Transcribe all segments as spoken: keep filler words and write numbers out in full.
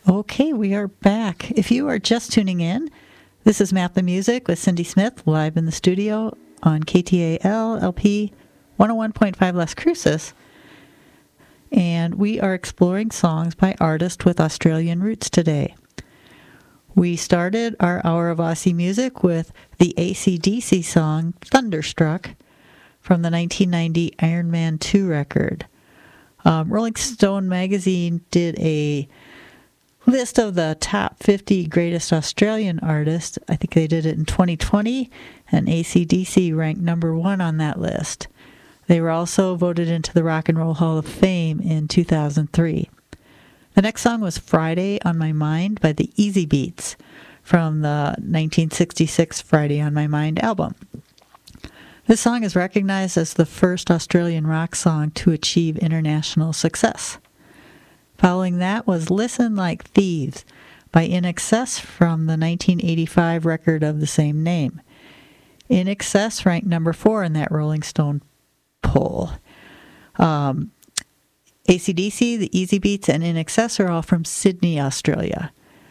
Okay, we are back. If you are just tuning in, this is Map the Music with Cindy Smith live in the studio on K T A L L P one oh one point five Las Cruces. And we are exploring songs by artists with Australian roots today. We started our hour of Aussie music with the A C D C song Thunderstruck from the nineteen ninety Iron Man two record. Um, Rolling Stone magazine did a list of the top fifty greatest Australian artists. I think they did it in twenty twenty, and A C D C ranked number one on that list. They were also voted into the Rock and Roll Hall of Fame in two thousand three. The next song was Friday on My Mind by the Easy Beats from the nineteen sixty-six Friday on My Mind album. This song is recognized as the first Australian rock song to achieve international success. Following that was Listen Like Thieves by In Excess from the nineteen eighty-five record of the same name. In Excess ranked number four in that Rolling Stone poll. Um, A C D C, the Easy Beats, and In Excess are all from Sydney, Australia.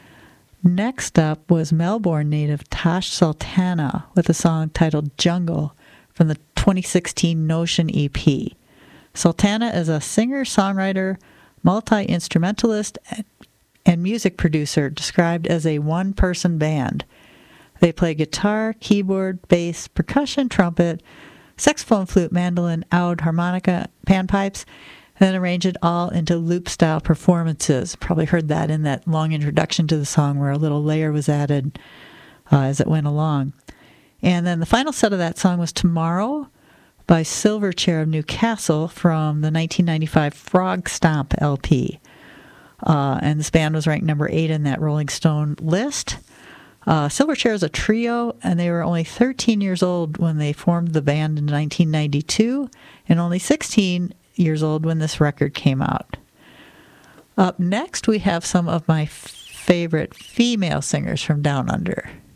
Next up was Melbourne native Tash Sultana with a song titled Jungle from the twenty sixteen Notion E P. Sultana is a singer-songwriter, multi-instrumentalist, and music producer described as a one-person band. They play guitar, keyboard, bass, percussion, trumpet, saxophone, flute, mandolin, oud, harmonica, panpipes, and then arrange it all into loop-style performances. Probably heard that in that long introduction to the song where a little layer was added uh, as it went along. And then the final set of that song was Tomorrow by Silverchair of Newcastle from the nineteen ninety-five Frog Stomp L P. Uh, and this band was ranked number eight in that Rolling Stone list. Uh, Silverchair is a trio, and they were only thirteen years old when they formed the band in nineteen ninety-two, and only sixteen years old when this record came out. Up next, we have some of my f- favorite female singers from Down Under.